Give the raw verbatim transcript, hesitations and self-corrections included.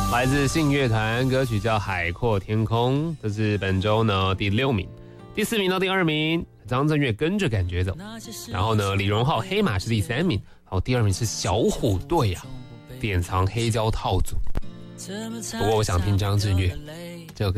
来自信乐团，歌曲叫《海阔天空》，这是本周呢第六名。第四名到第二名，张震岳跟着感觉走。然后呢，李荣浩黑马是第三名，好，第二名是小虎队啊，典藏黑胶套组。不过我想听张震岳。